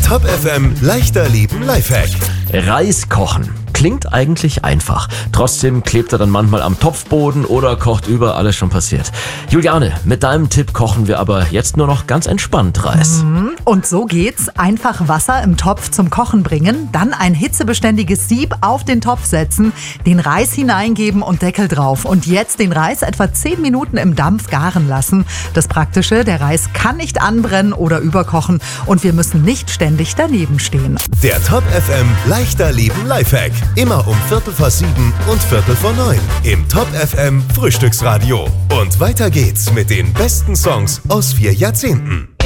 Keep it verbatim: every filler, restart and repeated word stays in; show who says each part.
Speaker 1: Top F M leichter Leben Lifehack.
Speaker 2: Reis kochen. Klingt eigentlich einfach. Trotzdem klebt er dann manchmal am Topfboden oder kocht über, alles schon passiert. Juliane, mit deinem Tipp kochen wir aber jetzt nur noch ganz entspannt Reis.
Speaker 3: Und so geht's. Einfach Wasser im Topf zum Kochen bringen, dann ein hitzebeständiges Sieb auf den Topf setzen, den Reis hineingeben und Deckel drauf. Und jetzt den Reis etwa zehn Minuten im Dampf garen lassen. Das Praktische, der Reis kann nicht anbrennen oder überkochen und wir müssen nicht ständig daneben stehen.
Speaker 1: Der Top F M leichter Leben Lifehack. Immer um Viertel vor sieben und Viertel vor neun im Top F M Frühstücksradio. Und weiter geht's mit den besten Songs aus vier Jahrzehnten.